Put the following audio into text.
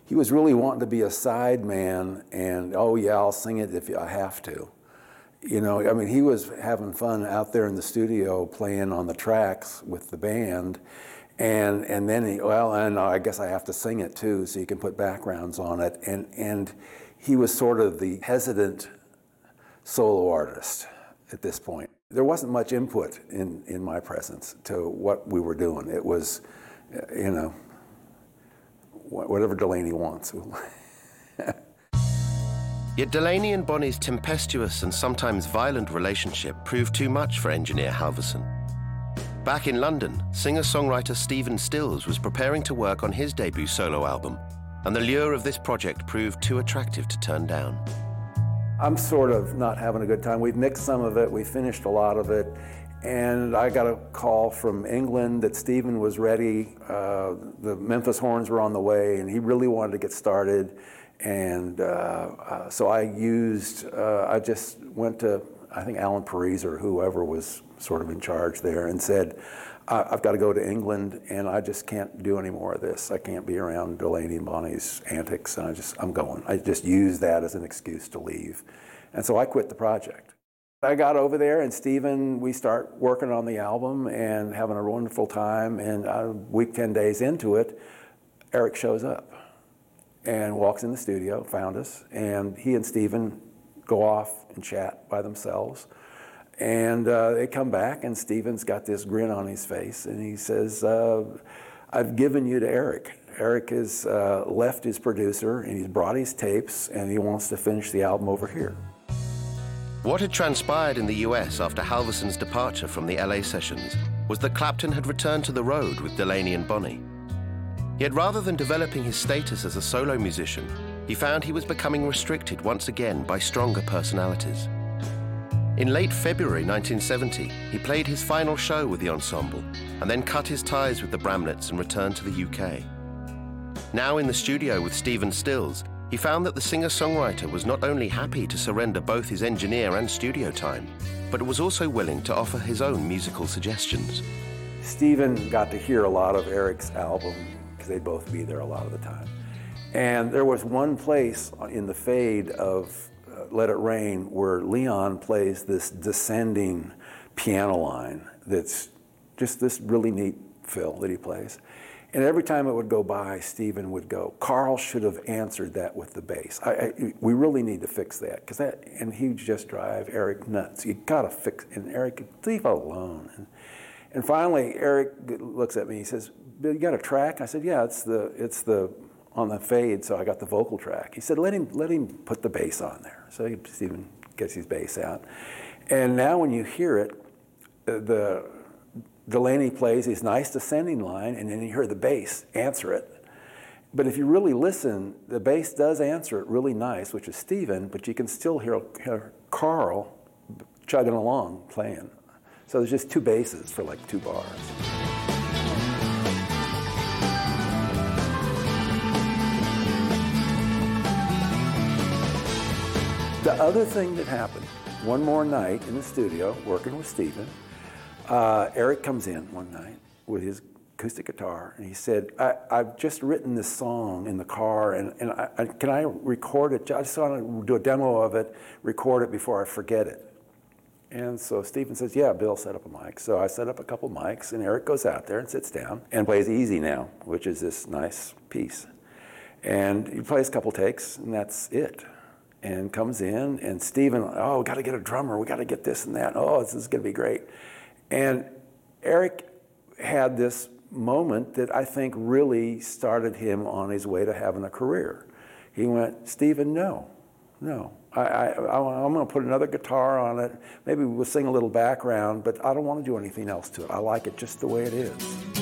He was really wanting to be a side man, and oh yeah, I'll sing it if I have to. You know, I mean, he was having fun out there in the studio playing on the tracks with the band, and then and I guess I have to sing it too, so you can put backgrounds on it. And he was sort of the hesitant solo artist at this point. There wasn't much input in my presence to what we were doing. It was, you know, whatever Delaney wants. Yet Delaney and Bonnie's tempestuous and sometimes violent relationship proved too much for engineer Halvorsen. Back in London, singer-songwriter Stephen Stills was preparing to work on his debut solo album, and the lure of this project proved too attractive to turn down. I'm sort of not having a good time. We've mixed some of it, we finished a lot of it, and I got a call from England that Stephen was ready. The Memphis Horns were on the way, and he really wanted to get started. And so I just went to, I think, Alan Parise or whoever was sort of in charge there, and said, I've got to go to England, and I just can't do any more of this. I can't be around Delaney and Bonnie's antics, and I'm going. I just used that as an excuse to leave. And so I quit the project. I got over there, and Stephen, we start working on the album and having a wonderful time, and a week, 10 days into it, Eric shows up and walks in the studio, found us, and he and Stephen go off and chat by themselves. And they come back, and Stephen's got this grin on his face, and he says, I've given you to Eric. Eric has left his producer, and he's brought his tapes, and he wants to finish the album over here. What had transpired in the US after Halvorsen's departure from the LA sessions was that Clapton had returned to the road with Delaney and Bonnie. Yet rather than developing his status as a solo musician, he found he was becoming restricted once again by stronger personalities. In late February 1970, he played his final show with the ensemble and then cut his ties with the Bramletts and returned to the UK. Now in the studio with Stephen Stills, he found that the singer-songwriter was not only happy to surrender both his engineer and studio time, but was also willing to offer his own musical suggestions. Stephen got to hear a lot of Eric's album, because they'd both be there a lot of the time. And there was one place in the fade of Let It Rain where Leon plays this descending piano line that's just this really neat fill that he plays. And every time it would go by, Stephen would go, Carl should have answered that with the bass. We really need to fix that, because and he'd just drive Eric nuts. You gotta fix, and Eric, leave it alone. And finally, Eric looks at me, he says, Bill, you got a track? I said, yeah, it's the on the fade, so I got the vocal track. He said, let him put the bass on there. So Stephen gets his bass out. And now when you hear it, Delaney plays his nice descending line, and then you hear the bass answer it. But if you really listen, the bass does answer it really nice, which is Stephen, but you can still hear Carl chugging along playing. So there's just two basses for like 2 bars. The other thing that happened, one more night in the studio, working with Stephen, Eric comes in one night with his acoustic guitar, and he said, I've just written this song in the car, and can I record it? I just want to do a demo of it, record it before I forget it. And so Stephen says, yeah, Bill, set up a mic. So I set up a couple mics, and Eric goes out there and sits down and plays Easy Now, which is this nice piece. And he plays a couple takes, and that's it. And comes in, and Stephen, oh, we got to get a drummer, we got to get this and that. Oh, this is going to be great. And Eric had this moment that I think really started him on his way to having a career. He went, Stephen, no. I'm going to put another guitar on it. Maybe we'll sing a little background, but I don't want to do anything else to it. I like it just the way it is.